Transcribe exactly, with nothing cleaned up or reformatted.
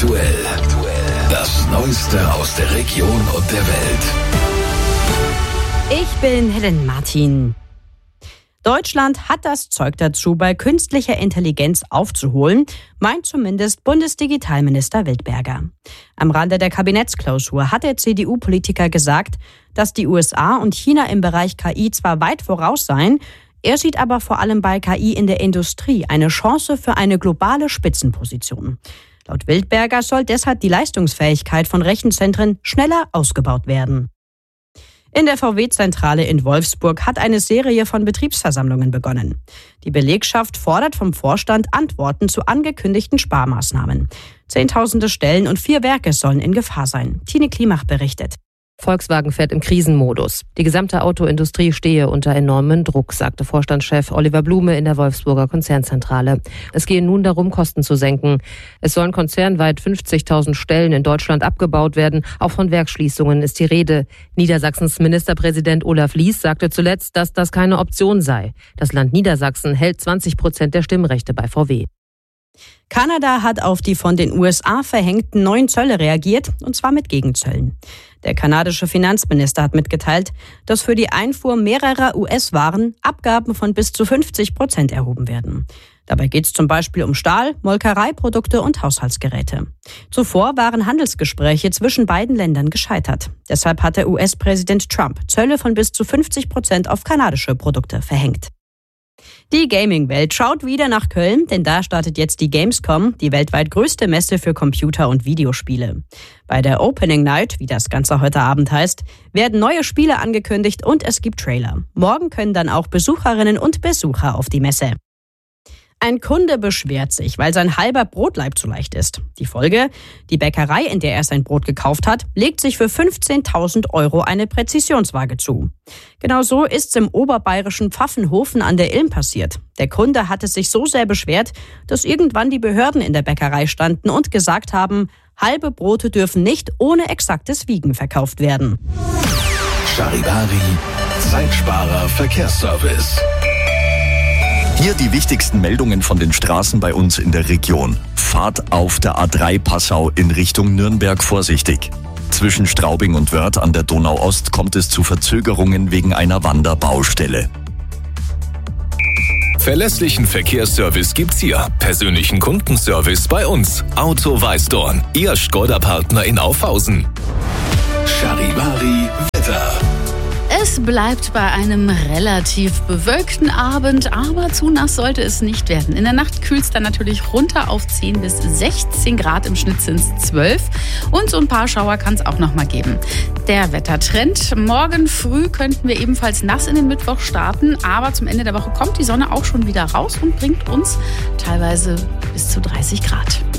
Aktuell. Das Neueste aus der Region und der Welt. Ich bin Helen Martin. Deutschland hat das Zeug dazu, bei künstlicher Intelligenz aufzuholen, meint zumindest Bundesdigitalminister Wildberger. Am Rande der Kabinettsklausur hat der C D U-Politiker gesagt, dass die U S A und China im Bereich K I zwar weit voraus seien, er sieht aber vor allem bei K I in der Industrie eine Chance für eine globale Spitzenposition. Laut Wildberger soll deshalb die Leistungsfähigkeit von Rechenzentren schneller ausgebaut werden. In der V W-Zentrale in Wolfsburg hat eine Serie von Betriebsversammlungen begonnen. Die Belegschaft fordert vom Vorstand Antworten zu angekündigten Sparmaßnahmen. Zehntausende Stellen und vier Werke sollen in Gefahr sein. Tine Klimach berichtet. Volkswagen fährt im Krisenmodus. Die gesamte Autoindustrie stehe unter enormem Druck, sagte Vorstandschef Oliver Blume in der Wolfsburger Konzernzentrale. Es gehe nun darum, Kosten zu senken. Es sollen konzernweit fünfzigtausend Stellen in Deutschland abgebaut werden. Auch von Werksschließungen ist die Rede. Niedersachsens Ministerpräsident Olaf Lies sagte zuletzt, dass das keine Option sei. Das Land Niedersachsen hält zwanzig Prozent der Stimmrechte bei V W. Kanada hat auf die von den U S A verhängten neuen Zölle reagiert, und zwar mit Gegenzöllen. Der kanadische Finanzminister hat mitgeteilt, dass für die Einfuhr mehrerer U S-Waren Abgaben von bis zu fünfzig Prozent erhoben werden. Dabei geht es zum Beispiel um Stahl, Molkereiprodukte und Haushaltsgeräte. Zuvor waren Handelsgespräche zwischen beiden Ländern gescheitert. Deshalb hat der U S-Präsident Trump Zölle von bis zu fünfzig Prozent auf kanadische Produkte verhängt. Die Gaming-Welt schaut wieder nach Köln, denn da startet jetzt die Gamescom, die weltweit größte Messe für Computer- und Videospiele. Bei der Opening Night, wie das Ganze heute Abend heißt, werden neue Spiele angekündigt und es gibt Trailer. Morgen können dann auch Besucherinnen und Besucher auf die Messe. Ein Kunde beschwert sich, weil sein halber Brotlaib zu leicht ist. Die Folge? Die Bäckerei, in der er sein Brot gekauft hat, legt sich für fünfzehntausend Euro eine Präzisionswaage zu. Genau so ist's im oberbayerischen Pfaffenhofen an der Ilm passiert. Der Kunde hatte sich so sehr beschwert, dass irgendwann die Behörden in der Bäckerei standen und gesagt haben, halbe Brote dürfen nicht ohne exaktes Wiegen verkauft werden. Charivari, Zeitsparer Verkehrsservice. Hier die wichtigsten Meldungen von den Straßen bei uns in der Region. Fahrt auf der A drei Passau in Richtung Nürnberg vorsichtig. Zwischen Straubing und Wörth an der Donau-Ost kommt es zu Verzögerungen wegen einer Wanderbaustelle. Verlässlichen Verkehrsservice gibt's hier. Persönlichen Kundenservice bei uns. Auto Weißdorn, Ihr Skoda-Partner in Aufhausen. Charivari Wetter. Es bleibt bei einem relativ bewölkten Abend, aber zu nass sollte es nicht werden. In der Nacht kühlt es dann natürlich runter auf zehn bis sechzehn Grad, im Schnitt sind es zwölf. Und so ein paar Schauer kann es auch noch mal geben. Der Wettertrend. Morgen früh könnten wir ebenfalls nass in den Mittwoch starten, aber zum Ende der Woche kommt die Sonne auch schon wieder raus und bringt uns teilweise bis zu dreißig Grad.